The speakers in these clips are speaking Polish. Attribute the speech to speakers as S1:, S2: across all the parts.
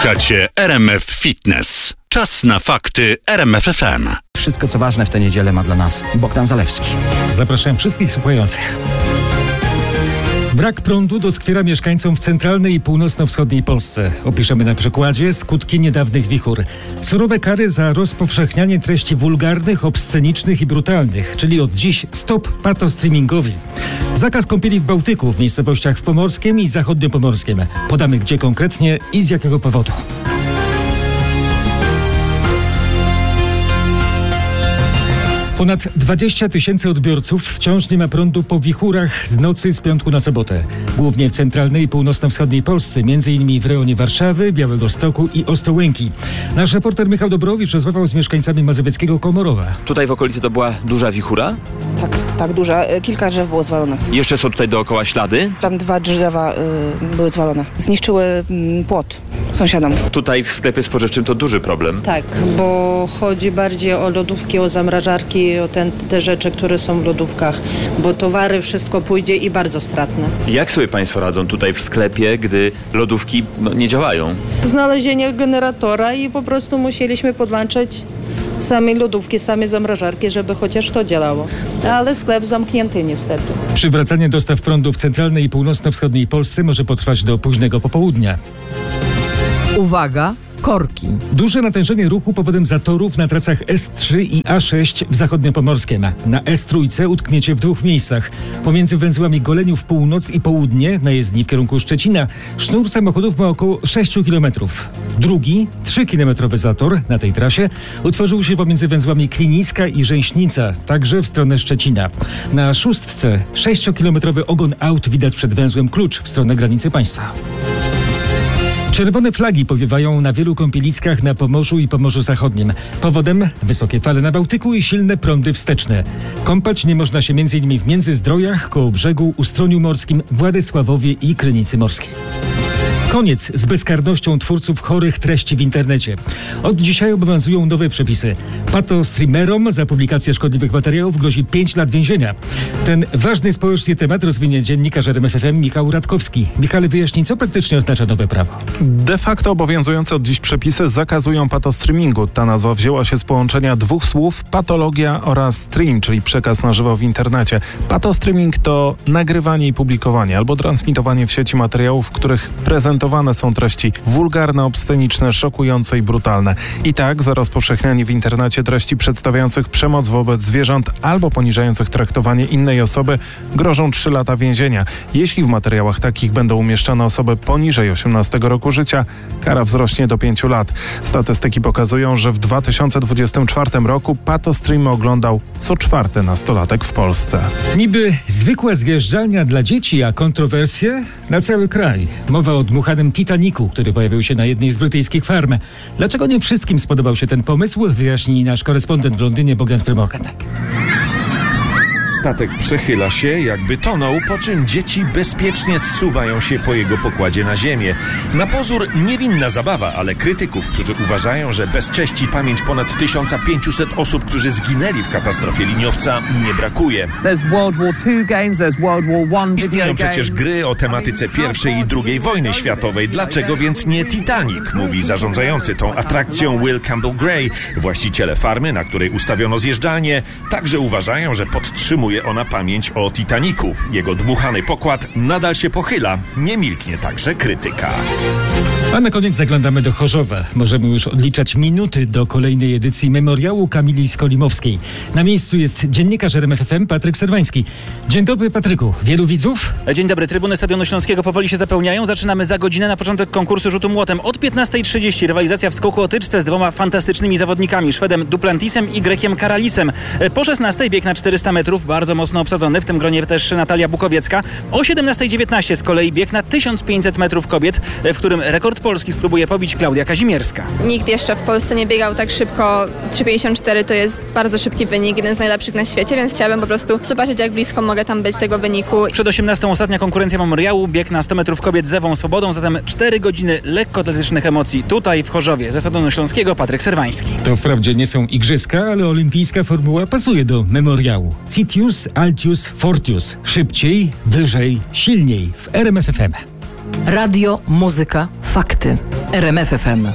S1: Słuchacie RMF Fitness. Czas na fakty RMF FM.
S2: Wszystko co ważne w tę niedzielę ma dla nas Bogdan Zalewski.
S3: Zapraszam wszystkich słuchających. Brak prądu doskwiera mieszkańcom w centralnej i północno-wschodniej Polsce. Opiszemy na przykładzie skutki niedawnych wichur. Surowe kary za rozpowszechnianie treści wulgarnych, obscenicznych i brutalnych, czyli od dziś stop patostreamingowi. Zakaz kąpieli w Bałtyku w miejscowościach w Pomorskiem i Zachodniopomorskiem. Podamy gdzie konkretnie i z jakiego powodu. Ponad 20 000 odbiorców wciąż nie ma prądu po wichurach z nocy z piątku na sobotę. Głównie w centralnej i północno-wschodniej Polsce, m.in. w rejonie Warszawy, Białegostoku i Ostrołęki. Nasz reporter Michał Dobrowicz rozmawiał z mieszkańcami mazowieckiego Komorowa.
S4: Tutaj w okolicy to była duża wichura?
S5: Tak duża. Kilka drzew było zwalonych.
S4: Jeszcze są tutaj dookoła ślady?
S5: Tam 2 drzewa były zwalone. Zniszczyły płot sąsiadom.
S4: Tutaj w sklepie spożywczym to duży problem.
S6: Tak, bo chodzi bardziej o lodówki, o zamrażarki, o te rzeczy, które są w lodówkach, bo towary, wszystko pójdzie i bardzo stratne.
S4: Jak sobie Państwo radzą tutaj w sklepie, gdy lodówki nie działają?
S6: Znalezienie generatora i po prostu musieliśmy podłączyć same lodówki, same zamrażarki, żeby chociaż to działało. Ale sklep zamknięty niestety.
S3: Przywracanie dostaw prądu w centralnej i północno-wschodniej Polsce może potrwać do późnego popołudnia.
S7: Uwaga! Korki.
S3: Duże natężenie ruchu powodem zatorów na trasach S3 i A6 w Zachodniopomorskiem. Na S3 utkniecie w 2 miejscach. Pomiędzy węzłami Goleniów Północ i Południe, na jezdni w kierunku Szczecina, sznur samochodów ma około 6 km. Drugi, 3-kilometrowy zator na tej trasie utworzył się pomiędzy węzłami Kliniska i Rzęśnica, także w stronę Szczecina. Na szóstce 6-kilometrowy ogon aut widać przed węzłem Klucz w stronę granicy państwa. Czerwone flagi powiewają na wielu kąpieliskach na Pomorzu i Pomorzu Zachodnim. Powodem wysokie fale na Bałtyku i silne prądy wsteczne. Kąpać nie można się m.in. w Międzyzdrojach, Kołobrzegu, Ustroniu Morskim, Władysławowie i Krynicy Morskiej. Koniec z bezkarnością twórców chorych treści w internecie. Od dzisiaj obowiązują nowe przepisy. Patostreamerom za publikację szkodliwych materiałów grozi 5 lat więzienia. Ten ważny społecznie temat rozwinie dziennikarz RMF FM Michał Radkowski. Michale, wyjaśnij, co praktycznie oznacza nowe prawo?
S8: De facto obowiązujące od dziś przepisy zakazują patostreamingu. Ta nazwa wzięła się z połączenia 2 słów patologia oraz stream, czyli przekaz na żywo w internecie. Patostreaming to nagrywanie i publikowanie albo transmitowanie w sieci materiałów, w których prezentowane są treści wulgarne, obsceniczne, szokujące i brutalne. I tak za rozpowszechnianie w internecie treści przedstawiających przemoc wobec zwierząt albo poniżających traktowanie innej osoby grożą 3 lata więzienia. Jeśli w materiałach takich będą umieszczane osoby poniżej 18 roku życia, kara wzrośnie do 5 lat. Statystyki pokazują, że w 2024 roku patostreamy oglądał co 4. nastolatek w Polsce.
S3: Niby zwykła zjeżdżalnia dla dzieci, a kontrowersje na cały kraj. Mowa o dmuchanym Titanicu, który pojawił się na jednej z brytyjskich farm. Dlaczego nie wszystkim spodobał się ten pomysł, wyjaśni nasz korespondent w Londynie Bogdan Frymorgan.
S9: Statek przechyla się, jakby tonął, po czym dzieci bezpiecznie zsuwają się po jego pokładzie na ziemię. Na pozór niewinna zabawa, ale krytyków, którzy uważają, że bezcześci pamięć ponad 1500 osób, którzy zginęli w katastrofie liniowca, nie brakuje. Istnieją przecież gry o tematyce I i II wojny światowej. Dlaczego więc nie Titanic? Mówi zarządzający tą atrakcją Will Campbell Gray. Właściciele farmy, na której ustawiono zjeżdżalnię, także uważają, że podtrzymuje ona pamięć o Titanicu. Jego dmuchany pokład nadal się pochyla. Nie milknie także krytyka.
S3: A na koniec zaglądamy do Chorzowa. Możemy już odliczać minuty do kolejnej edycji memoriału Kamili Skolimowskiej. Na miejscu jest dziennikarz RMF FM Patryk Serwański. Dzień dobry, Patryku. Wielu widzów?
S10: Dzień dobry. Trybuny Stadionu Śląskiego powoli się zapełniają. Zaczynamy za godzinę na początek konkursu rzutu młotem. Od 15:30 rywalizacja w skoku o tyczce z 2 fantastycznymi zawodnikami. Szwedem Duplantisem i Grekiem Karalisem. Po 16:00 bieg na 400 metrów. Bardzo mocno obsadzony. W tym gronie też Natalia Bukowiecka. O 17:19 z kolei bieg na 1500 metrów kobiet, w którym rekord Polski spróbuje pobić Klaudia Kazimierska.
S11: Nikt jeszcze w Polsce nie biegał tak szybko. 3,54 to jest bardzo szybki wynik, jeden z najlepszych na świecie, więc chciałabym po prostu zobaczyć, jak blisko mogę tam być tego wyniku.
S10: Przed 18:00 ostatnia konkurencja memoriału, bieg na 100 metrów kobiet z Ewą Swobodą, zatem 4 godziny lekkoatletycznych emocji tutaj w Chorzowie. Ze Stadionu Śląskiego Patryk Serwański.
S3: To wprawdzie nie są igrzyska, ale olimpijska formuła pasuje do memoriału. Citius, Altius, Fortius. Szybciej, wyżej, silniej w RMF FM.
S7: Radio, muzyka, fakty. RMF FM.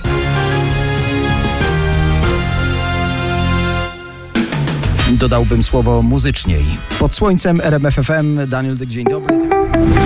S2: Dodałbym słowo muzyczniej. Pod słońcem RMF FM, Daniel Dyk, dzień dobry.